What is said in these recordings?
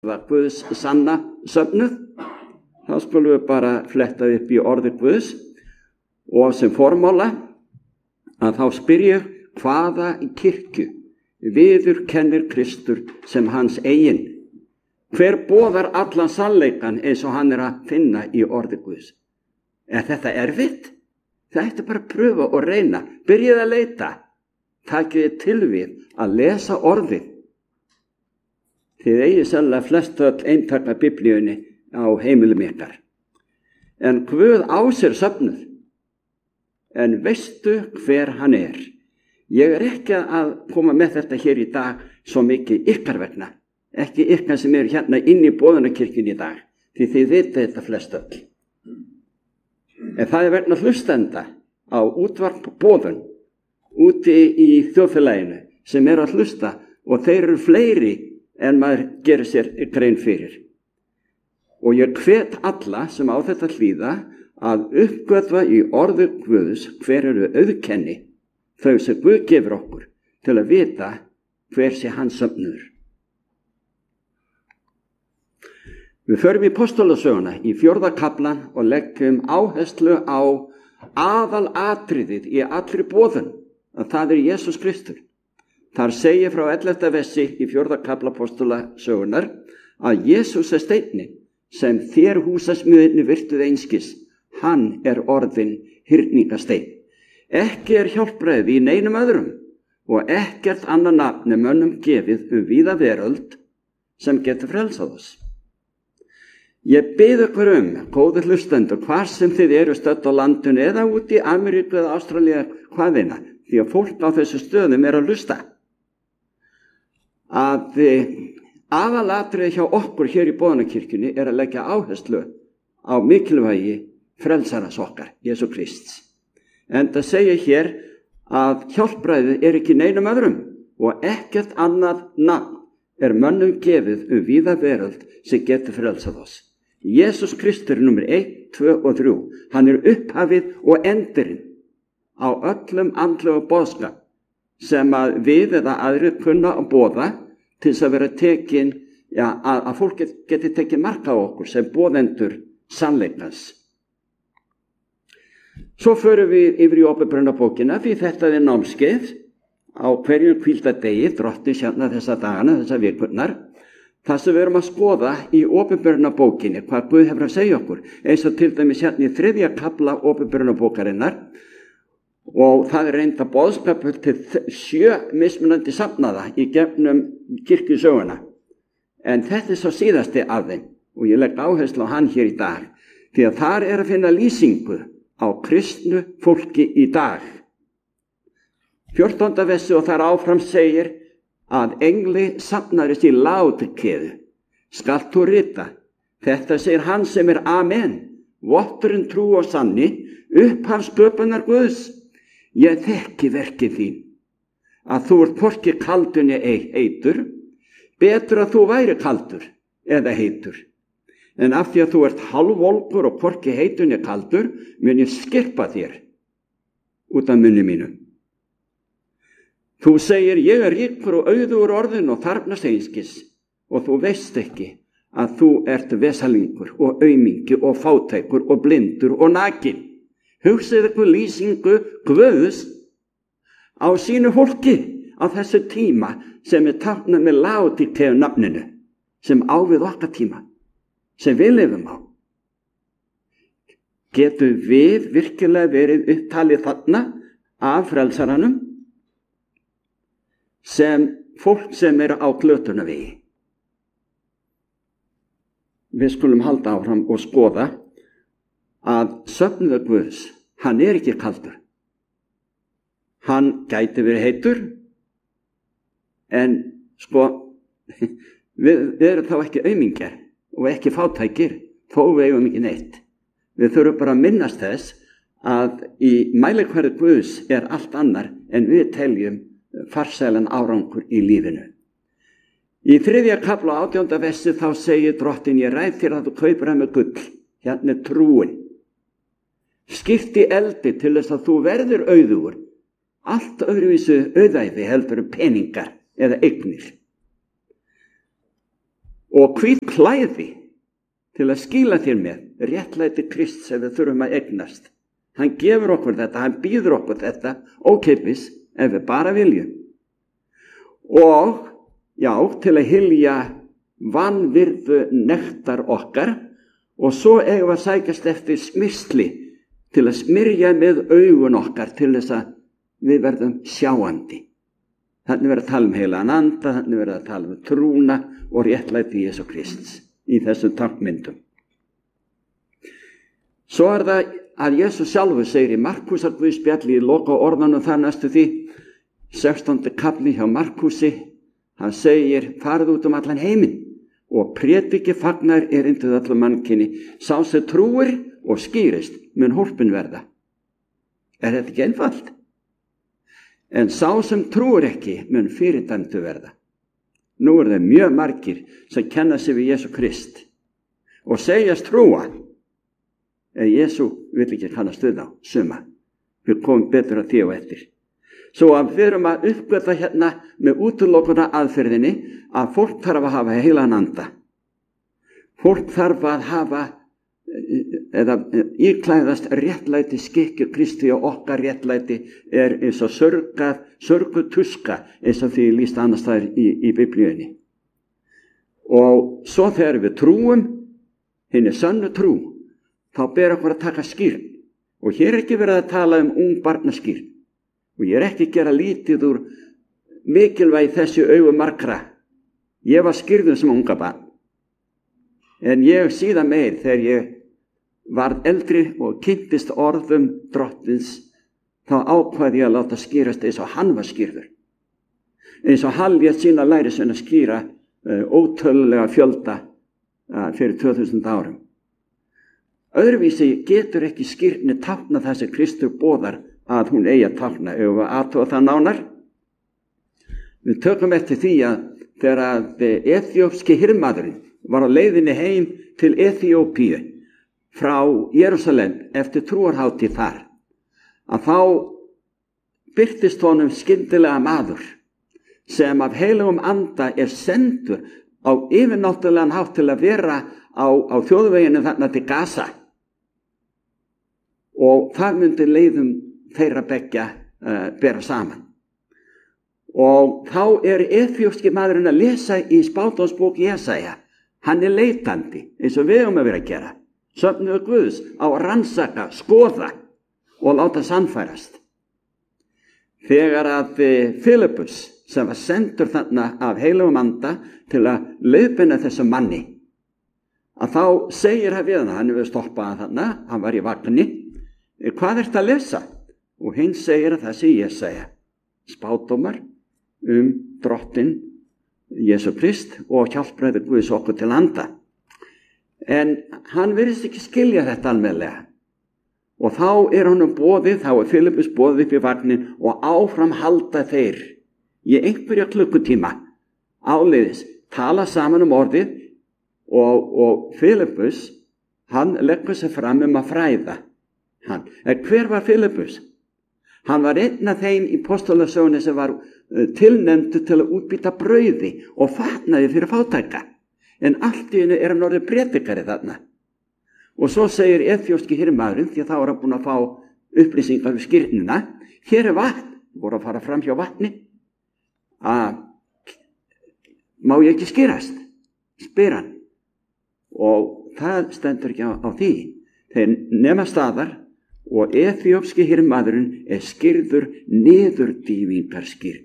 Guðs sanna söfnuð, þá skulum við bara fletta upp í orði Guðs og sem formála að þá spyr ég hvaða kirkju viðurkennir Kristur sem hans eigin. Hver boðar allan sannleikann eins og hann að finna í orði Guðs? Er þetta erfitt? Það ætti bara að pröfa og reyna. Byrjið að leita. Takið til við að lesa orðið. Þið eigið sennilega flest öll eintak af Biblíunni á heimilum ykkar. En Guð á sér söfnuð. En veistu hver hann er? Ég er ekki að koma með þetta hér í dag svo mikið ykkar vegna. Ekki ykkar sem eru hérna inn í boðunarkirkjunni í dag. Því þið vitið þetta flest öll. En það er vegna hlustenda á útvarp boðun úti í þjóðfélaginu sem eru að hlusta og þeir eru fleiri en maður gerir sér grein fyrir. Og ég hvet alla sem á þetta hlýða að uppgötva í orði Guðs hver eru auðkenni, þau sem Guð gefur okkur til að vita hver sé hans söfnuður. Við förum í Postulasöguna í 4. kaflan og leggjum áherslu á aðalatriðið í allri boðun, að það er Jesús Kristur. Þar segir frá 11. versi í 4. kafla Postulasögunar að Jesús er steinninn sem þér húsasmiðirnir virtuð einskis, hann er orðinn hyrningasteinn. Ekki er hjálpræði í neinum öðrum og ekkert annað nafn mönnum gefið víða veröld sem getur frelsað oss. Ég bið ykkur góðir hlustendur, hvar sem þið eru stödd á landinu eða úti í Ameríku eða Ástralíu, hvaðina, því að fólk á þessu stöðum er að hlusta, að aðalatriðið hjá okkur hér í boðunarkirkjunni er að leggja áherslu á mikilvægi frelsaras okkar, Jesú Krists. En það segir hér að hjálpræðið er ekki neinum öðrum og ekkert annað nafn er mönnum gefið víða veröld sem getur frelsað oss. Jesús Kristur er númer 1, 2 og 3. Hann er upphafið og endurinn á öllum andlegu boðskap sem að við eða aðrir kunna að boða til þess að vera tekin, að fólk geti tekið mark á okkur sem boðendur sannleikans. Svo förum við yfir í Åpenbarunarbókina því þetta er námskeið á hverjum hvíldardegi, Drottins hérna þessa dagana, þessa vikurnar, það sem við erum að skoða í Åpenbarunarbókinni, hvað Guð hefur að segja okkur, eins og til dæmis hérna í 3. kafla Åpenbarunarbókarinnar, og það er reynda boðskapur til 7 mismunandi safnaða í gegnum kirkjusöguna. En þetta er svo síðasti af þeim og ég legg áherslu á hann hér í dag, því að þar er að finna lýsingu á kristnu fólki í dag. 14. versi og þar áfram segir að engli safnarist í Laódíkeu skalt þú rita, þetta segir hann sem er Amen, votturinn trú og sanni, upphaf sköpunar Guðs. Ég þekki verkið þín, að þú ert hvorki kaldur né heitur, betur að þú væri kaldur eða heitur. En af því að þú ert hálfvolgur og hvorki heitur né kaldur, mun ég skirpa þér út af munni mínum. Þú segir, ég er ríkur og auðugur orðin og þarfnast einskis, og þú veist ekki að þú ert vesalingur og aumingi og fátækur og blindur og nakin. Hugsið ykkur lýsingu Guðs á sínu fólki á þessu tíma sem er táknað með Laódíkeu nafninu, sem á við okkar tíma, sem við lifum á. Getum við virkilega verið upptalið þarna af frelsaranum sem fólk sem eru á glötunarvegi? Við skulum halda áfram og skoða að söfnuður Guðs, hann er ekki kaldur. Hann gæti verið heitur, en við erum þá ekki aumingjar og ekki fátækir, þó við eigum ekki neitt. Við þurfum bara að minnast þess að í mælikvarði Guðs er allt annar en við teljum farsælan árangur í lífinu. Í 3. kafla 18. versi þá segir Drottinn, ég ræð þér að þú kaupir hann með gull, hérna er trúin. Skipti eldi til þess að þú verður auðugur, allt öðruvísu auðæfi heldur peningar eða eignir. og hvít klæði til að skýla þér með réttlæti Krists sem við þurfum að eignast. Hann gefur okkur þetta, hann býður okkur þetta ókeypis ef við bara viljum. Og já, til að hylja vanvirðu nektar okkar, og svo eigum við að sækjast eftir smyrsli til að smyrja með augun okkar til þess að við verðum sjáandi. Þannig verður að tala um heilagan anda, þannig verður að tala um trúna og réttlæti Jesú Krists í þessum táknmyndum. Svo er það að Jesús sjálfur segir í Markúsar Guðspjalli í loka orðanum þar næstu því, 16. kafli hjá Markúsi, hann segir, farið út allan heiminn og prédiki fagnar erindið allum mannkyni, sá sem trúir og skýrist mun hólpin verða. Er þetta ekki einfalt? En sá sem trúir ekki mun fyrirdæmdur verða. Nú er það mjög margir sem kenna sig við Jesú Krist og segjast trúa, en Jesú vil ekki kannast við þá, suma. Við komum betur að því á eftir. Svo að við erum að uppgöta hérna með útilokuna aðferðinni að fólk þarf að hafa heilagan anda. Fólk þarf að hafa eða íklæðast réttlæti skikju Kristi, og okkar réttlæti er eins og sörgutuska eins og því lýst annars þær í Biblíunni. Og svo þegar við trúum, hinni sönnu trú, þá ber okkur að taka skýrn. Og hér er ekki verið að tala um ungbarnaskýrn. Og ég er ekki að gera lítið úr mikilvægi þessi augu margra. Ég var skýrður sem unga barn. En ég síðan meir þegar ég varð eldri og kynntist orðum Drottins, þá ákvaði ég að láta skýrast eins og hann var skýrður. Eins og hann lét sína lærisveina skýra ótölulega fjölda fyrir 2000 árum. Öðruvísi getur ekki skýrni tákna það sem Kristur boðar að hún eigi að tákna. Ef við athuga það nánar. Við tökum eftir því að þegar að eþíópski hirðmaðurinn var á leiðinni heim til Eþíópíu frá Jerúsalem eftir trúarhátíð þar, að þá birtist honum skyndilega maður sem af heilugum anda er sendur á yfirnáttúrulegan hátt til að vera á þjóðveginu þarna til Gaza, og það myndi leiðum þeirra beggja bera saman. Og þá er eþíópski maðurinn að lesa í spádómsbók Jesaja. Hann er leitandi, eins og við höfum að vera að gera. Söfnuður Guðs á að rannsaka, skoða og láta sannfærast. Þegar að Filippus, sem var sendur þarna af heilugum anda til að leiðbeina þessum manni, að þá segir hann við hann hefur stoppað þarna, hann var í vagni, hvað ertu að lesa? Og hinn segir að það sé Jesaja, spádómar Drottinn Jesú Krist og hjálpræði Guðs okkur til anda. En hann virðist ekki skilja þetta almennilega. Og þá er honum boðið, þá er Filippus boðið upp í vagnin og áfram halda þeir í einhverja klukkutíma áleiðis, tala saman um orðið, og Filippus, hann leggur sig fram að fræða hann. En hver var Filippus? Hann var einn af þeim í postulasögunni sem var tilnefndur til að útbýta brauði og fatnaði fyrir fátæka. En allt í einu er hann orðið prédikari þarna. Og svo segir eþíópski hirðmaðurinn, því að þá er hann búin að fá upplýsingar við skírnina, hér er vatn, voru að fara fram hjá vatni, að má ég ekki skýrast, spyr hann. Og það stendur ekki á því. Þeir nema staðar, og eþíópski hirðmaðurinn er skýrður niðurdýfingar skýrn.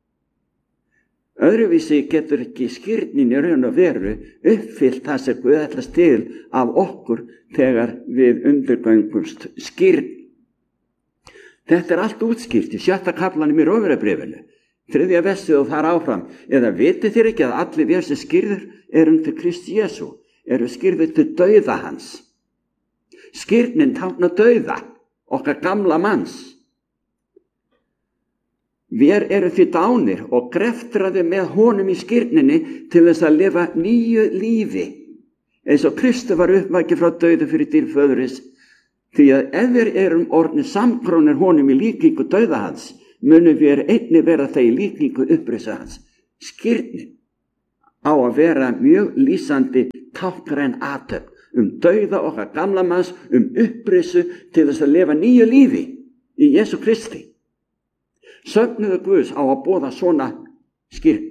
Öðruvísi getur ekki skýrnin í raun og veru uppfyllt það sem Guð ætlast til af okkur þegar við undirgöngumst skýrn. Þetta er allt útskýrt í 7. kaflanum í Rómverjabréfinu, 3. versið og þar áfram. Eða vitið þér ekki að allir við sem skýrður erum til Kristi Jesú, eru skýrður til dauða hans. Skýrnin táknar dauða, okkar gamla manns. Við eru því dánir og greftraði með honum í skírninni til þess að lifa nýju lífi, eins og Kristur var uppvakið frá dauðu fyrir dýrð föðuris. Því að ef við erum orðnir samkrónir honum í líkingu dauða hans, munum við einnig vera það í líkingu upprisa hans. Skírnin, á að vera mjög lýsandi táknræn athöfn dauða okkar gamla manns, upprisu til þess að lifa nýju lífi í Jesú Kristi. Söfnuður Guðs á að boða svona skýrn.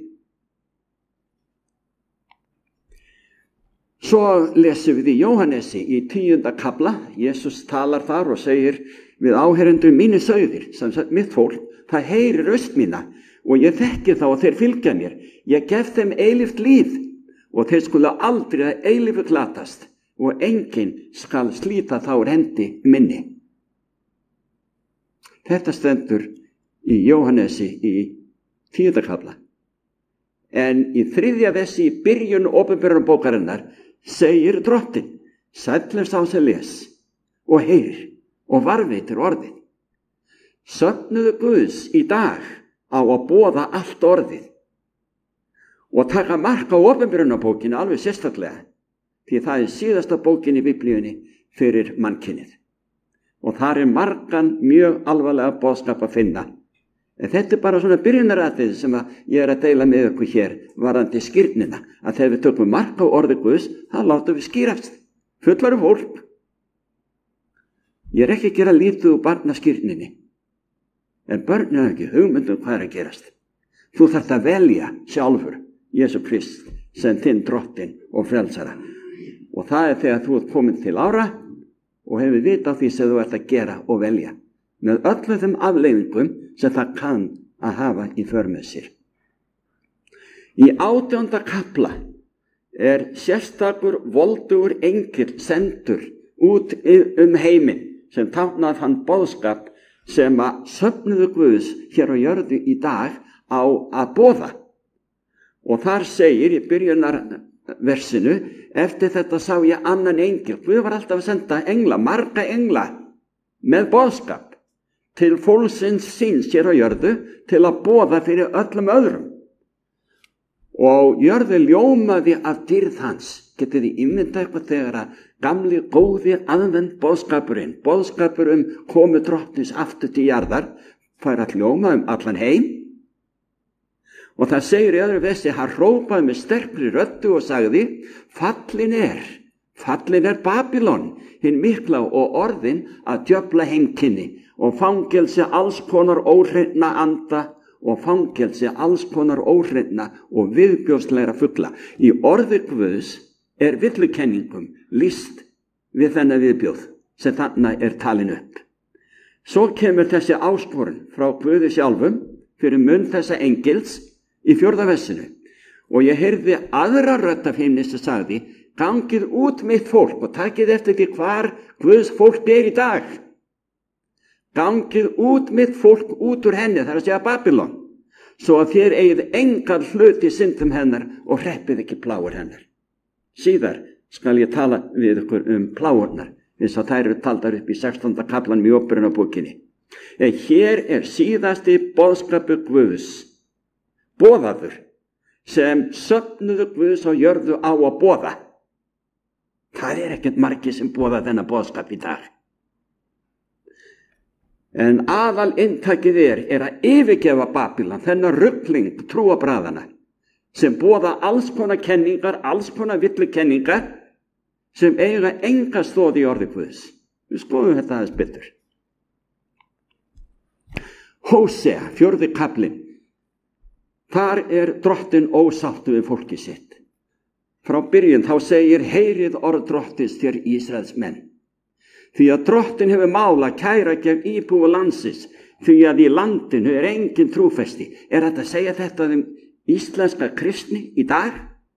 Svo lesum við í Jóhannesi í 10. kafla. Jesús talar þar og segir við áheyrendur mínir sauðir, sem sagt mitt fólk, það heyrir röst mína og ég þekki þá og þeir fylgja mér. Ég gef þeim eilíft líf og þeir skulu aldrei að eilífu glatast og enginn skal slíta þá úr hendi minni. Þetta stendur í Jóhannesi í 10. kafla. En í 3. versi í byrjun opinberunarbókarinnar segir Drottinn, sæll er sá sem les og heyrir og varðveitir orðið. Söfnuður Guðs í dag á að boða allt orðið og taka mark á opinberunarbókinu alveg sérstaklega, því það síðasta bókin í Biblíunni fyrir mannkynið. Og þar margan mjög alvarlega boðskap að finna. En þetta bara svona byrjunaratriði sem ég að deila með ykkur hér varðandi skírnina, að þegar við tökum mark á orði Guðs, þá látum við skýrast. Fullari fólk. Ég ekki að gera lítið úr barnaskírninni, en börn ekki hugmyndum hvað að gerast. Þú þarft að velja sjálfur Jesú Krist sem þinn Drottinn og frelsara. Og það þegar þú ert komin til ára og hefur vita á því sem þú ert að gera og velja, með öllu þeim afleiðingum sem það kann að hafa í för með sér. Í 18. kafla sérstakur voldugur engill sendur út heiminn sem táknar þann boðskap sem að söfnuður Guðs hér á jörðu í dag á að boða. Og þar segir í byrjunarversinu, eftir þetta sá ég annan engil. Guð var alltaf að senda engla, marga engla með boðskap til fólksins síns hér á jörðu til að boða fyrir öllum öðrum. Og jörðu ljómaði af dýrð hans. Getið þið ímyndað eitthvað þegar að gamli góði aðvend boðskapurinn, boðskapur komu Drottins aftur til jarðar, fær að ljóma allan heim. Og það segir í öðru versi, hann hrópaði með sterkri röddu og sagði, fallin er Babylon, hinn mikla og orðin að djöfla heimkynni og fangelsi alls konar óhreinna anda og fangelsi alls konar óhreinna og viðbjóðslegra fugla. Í orði Guðs villukenningum lýst við þennan viðbjóð sem þarna talin upp. Svo kemur þessi áskorun frá Guði sjálfum fyrir munn þessa engils í 4. versinu. Og ég heyrði aðra rödd af himni sem sagði, gangið út mitt fólk og takið eftir því hvar Guðs fólk í dag. Gangið út mitt fólk út úr henni, það að segja Babylon, svo að þér eigið engan hlut í syndum hennar og hreppið ekki plágur hennar. Síðar skal ég tala við ykkur plágurnar, eins og þær eru taldar upp í 16. kaflanum í opinberunarbókinni. En hér síðasti boðskapur Guðs, boðaður, sem söfnuður Guðs á jörðu á að boða. Það ekkert margir sem boða þennan boðskap í dag. En aðal inntakið að yfirgefa Babylon, þennan rugling trúarbragðanna, sem boða alls konar kenningar, alls konar villukenningar, sem eiga enga stoð í orði Guðs. Við skoðum þetta aðeins betur. Hósea, 4. kaflinn. Þar Drottinn ósáttur við fólkið sitt. Frá byrjun þá segir, heyrið orð Drottins þér Ísraels menn. Því að Drottinn hefur mál að kæra gegn íbúa landsins, því að í landinu engin trúfesti. Þetta að segja þetta íslenska kristni í dag?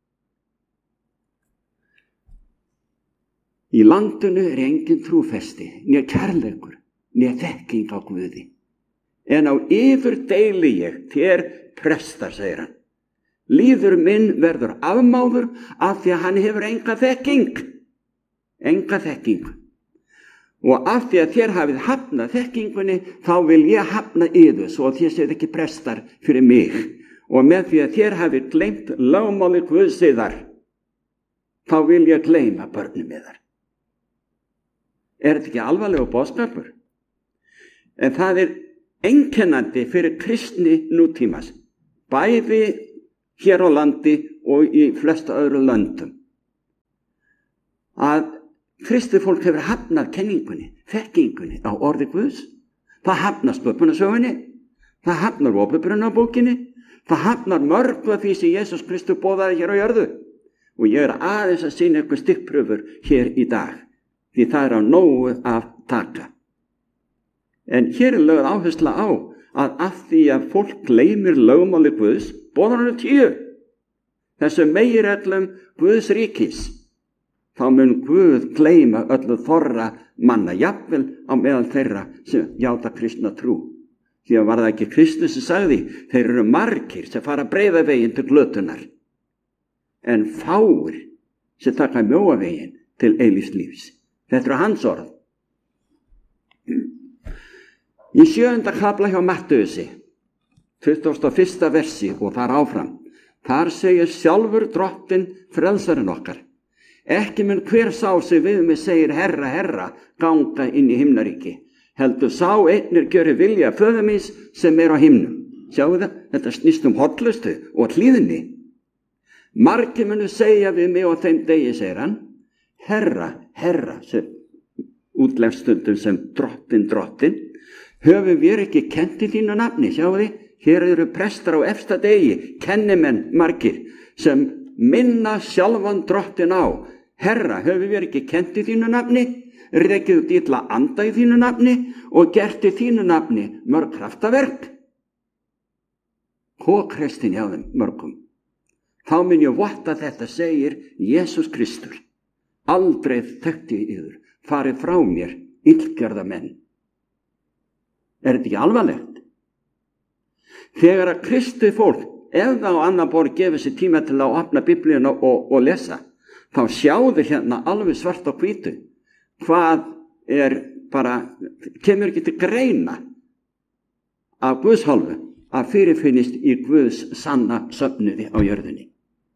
Í landinu engin trúfesti, né kærleikur, né þekking á Guði. En á yður deili ég þér prestar, segir hann. Líður minn verður afmáður af því að hann hefur enga þekking. Og af því að þér hafið hafnað þekkingunni, þá vil ég hafna yður, svo að þér séð ekki prestar fyrir mig. Og með því að þér hafið gleymt lögmáli Guðs yðar, þá vil ég gleyma börnum yðar. Þetta ekki alvarlegur boðskapur? En það einkennandi fyrir kristni nútímas, bæði hér á landi og í flestu öðru löndum. Að kristið fólk hefur hafnað kenningunni, þekkingunni á orði Guðs. Það hafnar sköpunarsögunni, það hafnar opinberunarbókinni, það hafnar mörgu af því sem Jesús Kristur boðaði hér á jörðu. Og ég aðeins að sýna eitthvað stikkprufur hér í dag, því það á nógu að taka. En hér lögð áhersla á að af því að fólk gleymir lögmáli Guðs, boðar hann 10. Þessu meginreglum Guðs ríkis. Þá mun Guð gleyma öllu þorra manna, jafnvel á meðal þeirra sem játa kristna trú. Því að var það ekki Kristus sem sagði, þeir eru margir sem fara breiða veginn til glötunar, en fáir sem taka mjóa veginn til eilífs lífs. Þetta eru hans orð. Í 7. kafla hjá Mattheusi, 21. versi og þar áfram, þar segir sjálfur Drottinn frelsarinn okkar: ekki mun hver sá sig við mig segir Herra, Herra, ganga inn í himnaríki, heldur sá einnir gjöri vilja föður míns sem á himnum. Sjáu það, þetta snýst hollustu og hlýðni. Margir munu segja við mig á þeim degi, segir hann, Herra, Herra, sem útlegst stundum sem Drottinn, Drottinn, höfum við ekki kennt í þínu nafni. Sjáu þið, hér eru prestar á efsta degi, kennimenn margir, sem minna sjálfan Drottinn á. Herra, höfum við ekki kennt í þínu nafni, rekið út illa anda í þínu nafni og gert í þínu nafni mörg kraftaverk. Kokrestin hjá þeim mörgum. Þá mun ég votta þetta, segir Jesús Kristur. Aldrei þekkti ég yður, farið frá mér, illgerðamenn. Er þetta ekki alvarlegt? Þegar að kristið fólk, ef það á annan borð gefur sér tíma til að opna Biblíuna og lesa, þá sjáðu hérna alveg svart á hvítu hvað kemur ekki til greina af Guðs hálfu að fyrirfinnist í Guðs sanna söfnuði á jörðinni.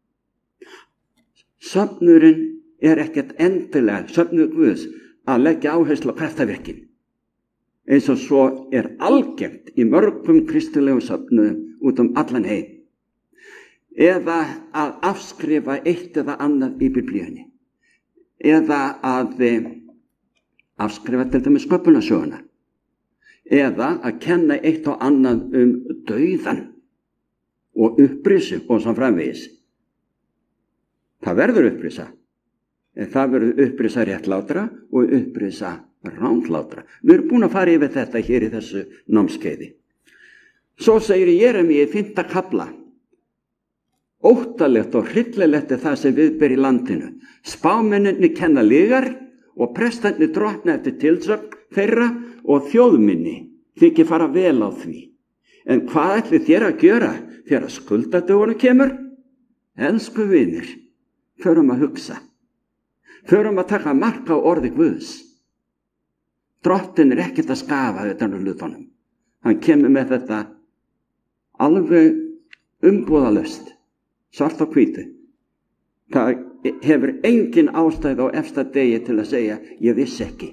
Söfnurinn er ekkert endilega söfnuð Guðs að leggja áherslu á kraftaverkin, eins og svo er algengt í mörgum kristilegum söfnuðum út allan heim. Eða að afskrifa eitt eða annað í Biblíunni, eða að afskrifa til dæmis sköpunarsöguna, eða að kenna eitt og annað dauðan og upprisu og svo framvegis. Það verður upprisa, en það verður upprisa réttlátra og upprisa ránglátra. Við erum búin að fara yfir þetta hér í þessu námskeiði. Svo segir Jeremíu í 5. kafla, óttalegt og hryllilegt er það sem viðber í landinu. Spámennirnir kenna lygar og prestarnir drottna eftir tilsögn þeirra og þjóðminni þykir fara vel á því. En hvað ætlið þér að gjöra þegar skuldadögunum kemur? Elsku vinir, förum að hugsa. Förum að taka mark á orði Guðs. Drottinn er ekkert að skafa utan úr hlutunum. Hann kemur með þetta alveg umbúðalaust. Svart á hvítu. Það hefur engin ástæð á efsta degi til að segja, ég vissi ekki.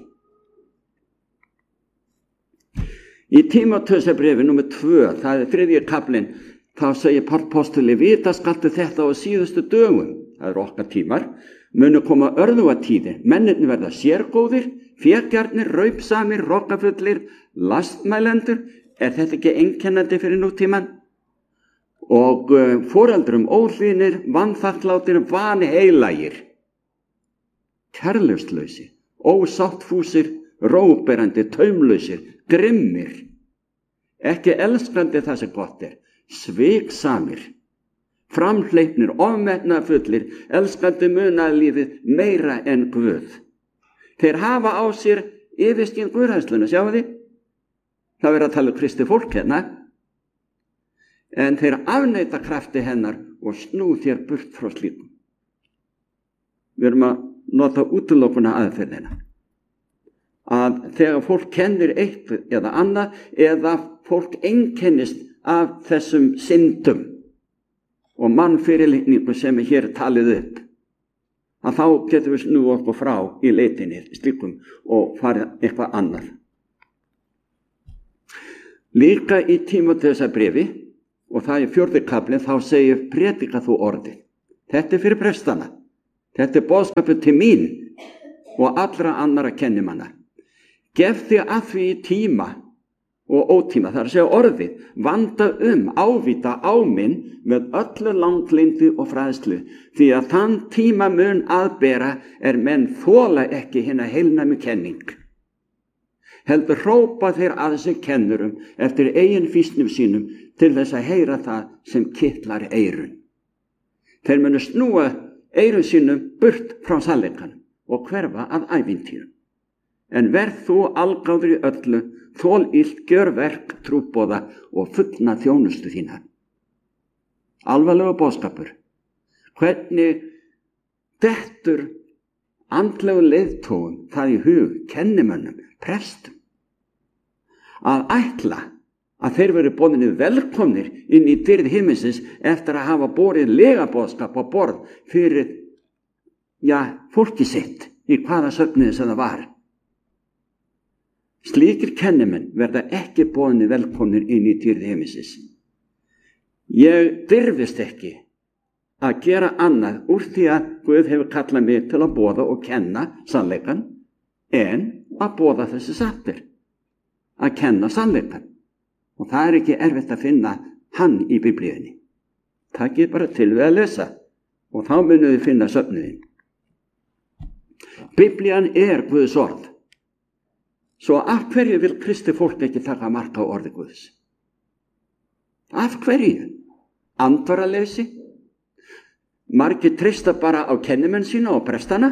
Í Tímóteusarbréfi nr. 2, það er 3. kaflinn, þá segir Páll postuli, vita skaltu þetta á síðustu dögum, það eru okkar tímar, munu koma örðugatíðir, mennirnir verða sérgóðir, fégjarnir, raupsamir, rokkafullir, lastmælendur, er þetta ekki einkennandi fyrir nútíman? Og foreldrum óhlýðnir, vanþakklátir, vanheilagir, kærleikslausir, ósáttfúsir, róberandi, taumlausir, grimmir, ekki elskandi það sem gott er, sviksamir, framhleypnir, ofmetnafullir, elskandi munaðarlífið meira en Guð. Þeir hafa á sér yfirskyn guðhræðsluna, sjáu þið? Það verður að tala um kristið fólk hérna. En þeir afneita krafti hennar og snú þér burt frá slíkum. Við erum að nota útilokuna aðferðina. Að þegar fólk kennir eitt eða annað, eða fólk einkennist af þessum syndum og mannfyrirlitningu sem er hér talið upp, að þá getum við snúið okkur frá í leitinni slíkum og farið eitthvað annar. Líka í Tímóteusarbréfi, og það er 4. kaflinn, þá segir predika þú orðið. Þetta fyrir prestana. Þetta boðskapur til mín og allra annara kennimanna. Gef þig að því í tíma og ótíma, það er að segja orðið, vanda ávita áminn með öllu langlindi og fræðslu, því að þann tíma mun aðbera menn þola ekki hina heilnæmu kenning. Heldur hrópa þeir að sig kennurum eftir eigin fýsnum sínum til þess að heyra það sem kitlar eyrun. Þeir munu snúa eyrun sínum burt frá sannleikanum og hverfa að ævintýrum. En verð þú algáður í öllu, þól illt gjörverk trúboða og fullna þjónustu þína. Alvarlegur boðskapur. Hvernig dettur andlegu leiðtogum það í hug, kennimönnum, prestum, að ætla að þeir veri boðinni velkomnir inn í dyrð himinsins eftir að hafa borið legaboðskap á borð fyrir, fólki sitt í hvaða söfniði sem það var. Slíkir kennimenn verða ekki boðinni velkomnir inn í dyrð himinsins. Ég dirfist ekki að gera annað úr því að Guð hefur kallað mig til að boða og kenna sannleikann en að boða þessi sattir, að kenna sannleikann. Og það er ekki erfitt að finna hann í Biblíunni. Takið bara til við að lesa og þá munið þið finna söfnuðin. Biblían er Guðs orð. Svo af hverju vil kristi fólk ekki taka mark á orði Guðs? Af hverju? Andvaraleysi? Margir treysta bara á kennimenn sína og prestana?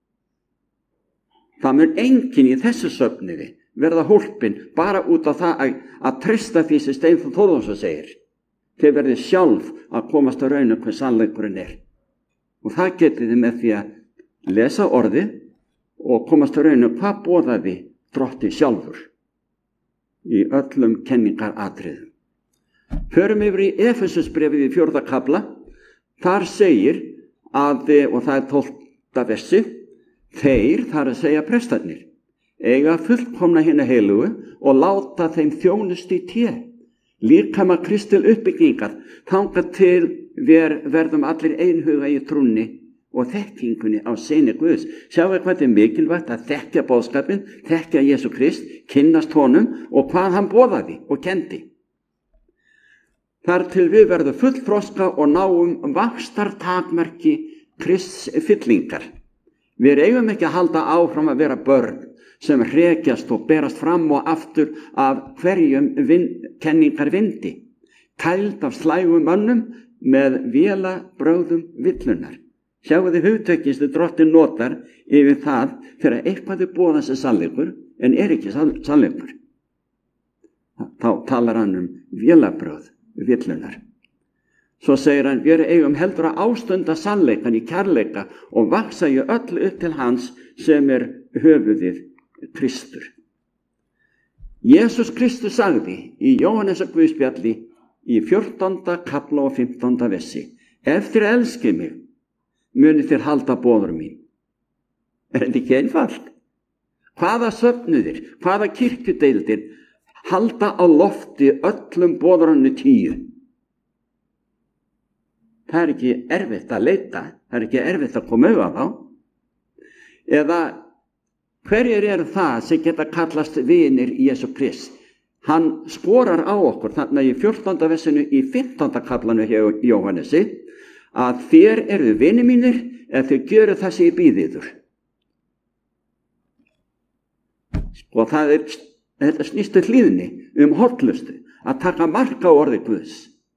Það mun enginn í þessu söfniði verða hólpinn bara út á það að treysta því sem Steinþór Þórðarson segir. Þeir verði sjálf að komast að raun hver sannleikurinn er. Og það getið þið með því að lesa orðið og komast að raun hvað boðaði Drottinn sjálfur í öllum kenningaratriðum. Förum yfir í Efesusbréfið í 4. kafla. Þar segir að, og það er 12. versi, þeir, þar að segja prestarnir, eiga fullkomna hina heilugu og láta þeim þjónust í té, líkama Kristi til uppbyggingar, þangað til verðum allir einhuga í trúnni og þekkingunni á syni Guðs. Sjáu hvað þetta er mikilvægt að þekkja boðskapinn, þekkja Jesú Krist, kynnast honum og hvað hann boðaði og kendi. Þar til við verðum fullþroska og náum vaxtartakmarki Krists fyllingar. Við eigum ekki að halda áfram að vera börn sem hrekjast og berast fram og aftur af hverjum kenningar vindi, kæld af slægum mönnum með vélabrögðum villunar. Sjáu þið hugtökin sem Drottinn notar yfir það þegar eitthvað er boðað sem sannleikur en er ekki sannleikur. Þá talar hann vélabrögð villunar. Svo segir hann, við eigum heldur að ástunda sannleikan í kærleika og vaksa í öllu upp til hans sem er höfuðið Kristur. Jesús Kristus sagði í Jóhannesar Guðspjalli í 14. kafla og 15. versi, ef þér elskið mig, munið þér halda boður mín. Er þetta ekki einfalt? Hvaða söfnuðir, hvaða kirkjudeildir halda á lofti öllum boðurannu 10? Það er ekki erfitt að leita, það er ekki erfitt að koma auðvitað á. Eða hverjir eru það sem geta kallast vinir Jesú Krist? Hann skorar á okkur þarna í 14. versinu í 15. kaflanu hjá Jóhannesi að þér eru vinir mínir ef þið gjöru það sem ég býð yður. Og þetta snýstu hlýðni hollustu, að taka mark á orði Guðs.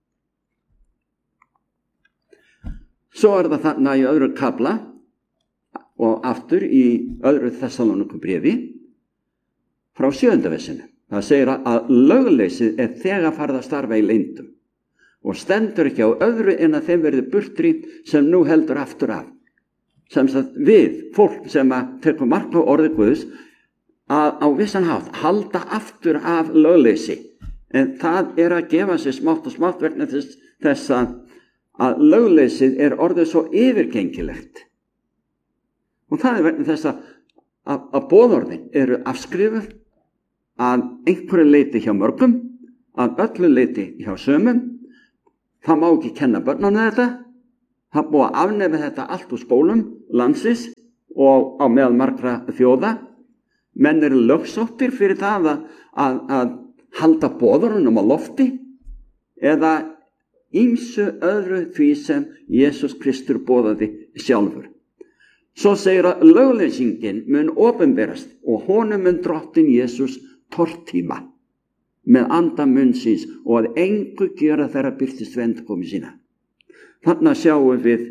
Svo er það þarna í öðru kafla og aftur í öðru Þessalóníkubréfi frá 7. versinu. Það segir að lögleysið er þegar farið að starfa í leyndum og stendur ekki á öðru en að þeim verði burtrýnt sem nú heldur aftur af. Sem sagt við, fólk sem að tekur mark á orði Guðs, að á vissan hátt halda aftur af lögleysi. En það er að gefa sér smátt og smátt vegna þess að lögleysið er orðið svo yfirgengilegt. Og það er vegna þess að boðorðin eru afskrifuð að einhverju leyti hjá mörgum, að öllu leyti hjá sumum. Það má ekki kenna börnunum þetta, Það búið að afnema þetta allt úr skólum landsins og á meðal margra þjóða. Menn eru lögsóttir fyrir það að halda boðorunum á lofti eða ýmsu öðru því sem Jesús Kristur boðaði sjálfur. Svo segir að lögleysingin mun opinberast og honum mun drottinn Jesús tortíma með anda munnsins og að engu gera þeirra birtist endurkomu sína. Þarna sjáum við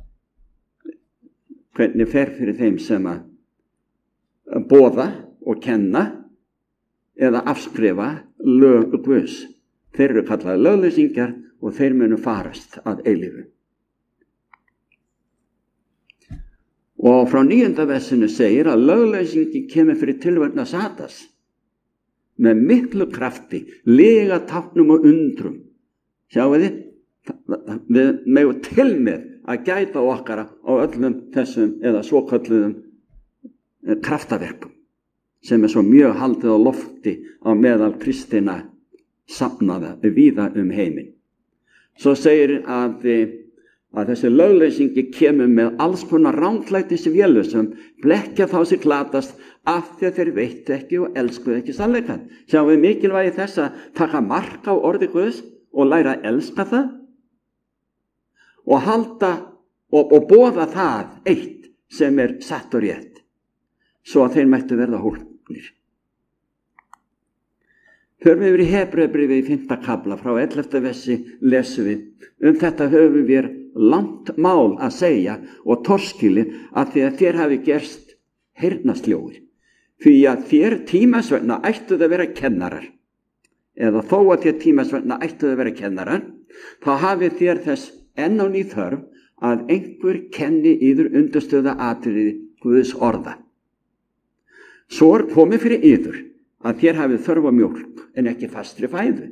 hvernig fer fyrir þeim sem að boða og kenna eða afskrifa lög Guðs. Þeir eru kallaði lögleysingar og þeir munu farast að eilífu. Og frá 9. versinu segir að lögleysingi kemur fyrir tilverna Satans með miklu krafti, lega táknum og undrum. Sjáu þið? Við megum til með að gæta okkar á öllum þessum eða svokölluðum kraftaverkum sem svo mjög haldið á lofti á meðal kristina safnaða víða heiminn. Svo segir að þessi lögleysingi kemur með alls konar ranglætisvélu sem blekkja þá sig glatast af því að þeir veitu ekki og elskuðu ekki sannleikann. Sjáum við mikilvægi þess að taka mark á orði Guðs og læra að elska það og halda og boða það eitt sem satt og rétt, svo að þeir mættu verða hólpnir. Förum við í Hebreubréfið í 5. kafla frá 11. versi lesum við þetta höfum við langt mál að segja og torskilið að því að þér hafi gerst heyrnarsljóir, því að þér tímasvegna ættuð að vera kennarar, eða þó að þér tímasvegna ættuð að vera kennarar, þá hafið þér þess enn á ný þörf að einhver kenni yður undirstöða atriði Guðs orða. Svo komið fyrir yður að þér hafið þörf á mjólk en ekki fastri fæðu.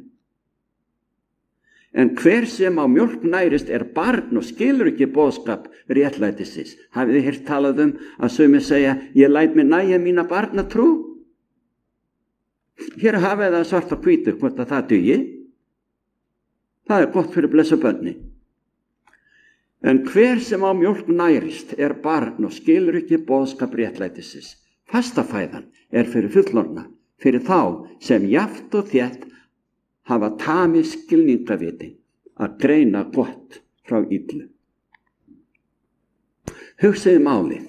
En hver sem á mjólk nærist barn og skilur ekki boðskap réttlætisins. Hafið þið heyrt talað að sumir segja, ég læt mig nægja mína barnatrú? Hér hafið það svart og hvítu hvort að það dugi. Það gott fyrir blessu börni. En hver sem á mjólk nærist barn og skilur ekki boðskap réttlætisins. Fastafæðan fyrir fullorðna, fyrir þá sem jafnt og þétt hafa tamið skilningaviti að greina gott frá illu. Hugsiði málið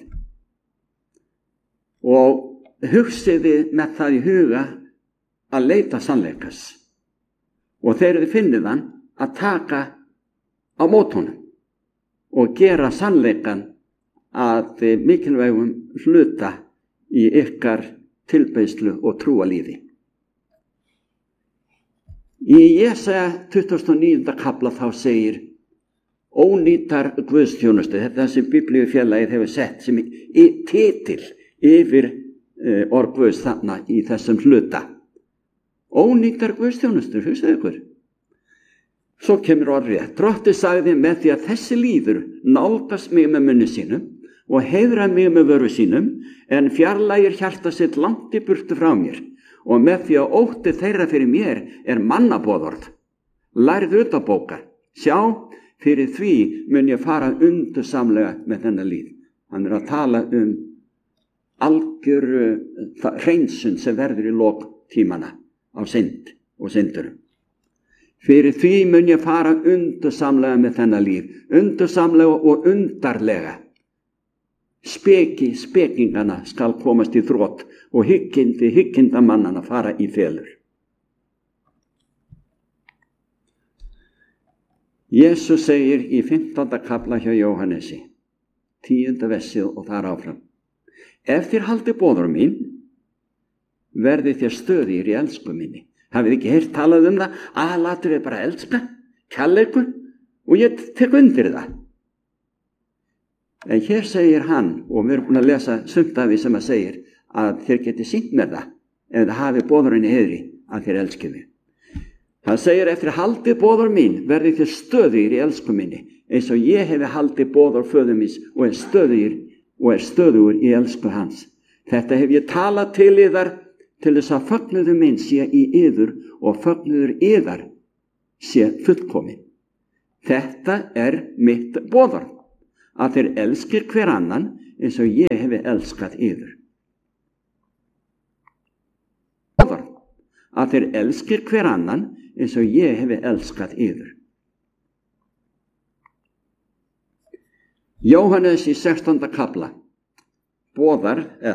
og hugsiði með það í huga að leita sannleikas og þegar þið finnið hann að taka á mót honum og gera sannleikan að mikilvægum hluta í ykkar tilbeiðslu og trúalífi. Í Jesaja 29. kafla þá segir ónýtar guðsþjónustu, þetta sem biblíufélagið hefur sett sem titil yfir orð Guðs þarna í þessum hluta. Ónýtar guðsþjónustu, hugsaðu ykkur. Svo kemur orðrétt. Drottinn sagði með því að þessi líður nálgast mig með munni sínum og heiðra mig með vöru sínum en fjarlægir hjarta sitt langt í burtu frá mér. Og með því að ótti þeirra fyrir mér mannaboðorð. Lærðu utanbókar. Sjá, fyrir því mun ég fara undursamlega með þennan líð. Hann að tala algjöru hreinsun sem verður í lok tímana á synd og syndurum. Fyrir því mun ég fara undursamlega með þennan líð. Undursamlega og undarlega. Spekingana skal komast í þrot og hyggindamannana fara í felur. Jesús segir í 15. kafla hjá Jóhannesi, 10. versið og þar áfram. Ef þér haldið boður mín, verði þér stöðir í elsku minni. Hafið ekki heyrt talað það? Aðalatur bara elska, kærleikur og ég tek undir það. En hér segir hann, og við erum búin að lesa sumt af því sem að segir, að þér geti sýnt með það, ef það hafi boðurinn í heiðri, að þér elski mig. Það segir, eftir haldið boður mín, verði þér stöðugir í elsku minni, eins og ég hefi haldið boður föður míns og stöðugur í elsku hans. Þetta hef ég talað til yðar, til þess að fögnuður minn sé í yður og fögnuður yðar sé fullkomin. Þetta er mitt boðorð, að þeir elskir hver annan eins og ég hefi elskað yður. Boðorð, að þeir elskir hver annan eins og ég hefi elskað yður. Jóhannes í 16. kafla boðar, eða